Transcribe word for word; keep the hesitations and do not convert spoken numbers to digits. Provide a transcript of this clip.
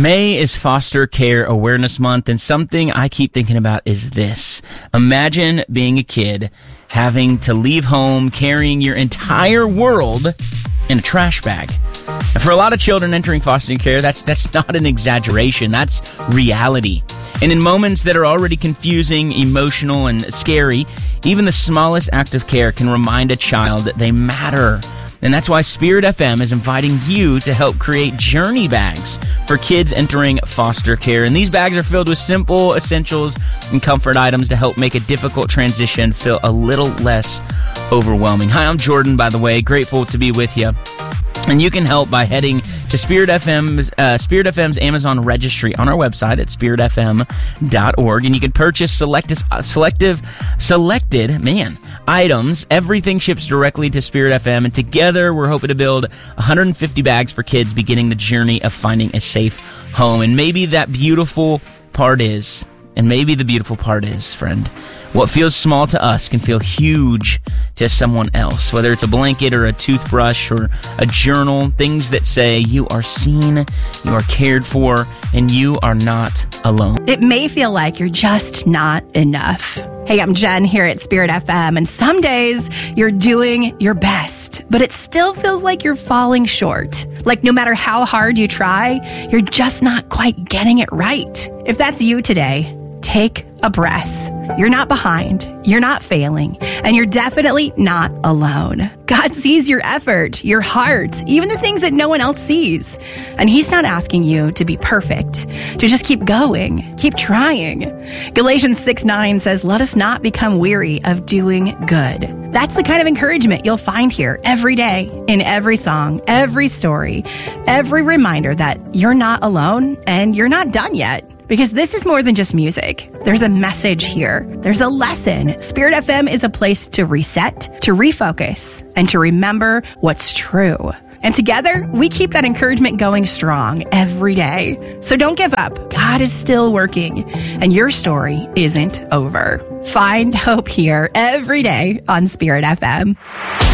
May is Foster Care Awareness Month, and something I keep thinking about is this. Imagine being a kid, having to leave home, carrying your entire world in a trash bag. And for a lot of children entering foster care, that's that's not an exaggeration. That's reality. And in moments that are already confusing, emotional, and scary, even the smallest act of care can remind a child that they matter. And that's why Spirit F M is inviting you to help create journey bags for kids entering foster care. And these bags are filled with simple essentials and comfort items to help make a difficult transition feel a little less overwhelming. Hi, I'm Jordan, by the way. Grateful to be with you. And you can help by heading to Spirit F M's, uh, Spirit F M's Amazon registry on our website at spirit f m dot org. And you can purchase selective, selective, selected, man, items. Everything ships directly to Spirit F M. And together, we're hoping to build one hundred fifty bags for kids beginning the journey of finding a safe home. And maybe that beautiful part is, and maybe the beautiful part is, friend, what feels small to us can feel huge to someone else, whether it's a blanket or a toothbrush or a journal, things that say you are seen, you are cared for, and you are not alone. It may feel like you're just not enough. Hey, I'm Jen here at Spirit F M, and some days you're doing your best, but it still feels like you're falling short. Like no matter how hard you try, you're just not quite getting it right. If that's you today, take a breath. You're not behind, you're not failing, and you're definitely not alone. God sees your effort, your heart, even the things that no one else sees. And He's not asking you to be perfect, to just keep going, keep trying. Galatians six nine says, let us not become weary of doing good. That's the kind of encouragement you'll find here every day, in every song, every story, every reminder that you're not alone and you're not done yet. Because this is more than just music. There's a message here. There's a lesson. Spirit F M is a place to reset, to refocus, and to remember what's true. And together, we keep that encouragement going strong every day. So don't give up. God is still working, and your story isn't over. Find hope here every day on Spirit F M.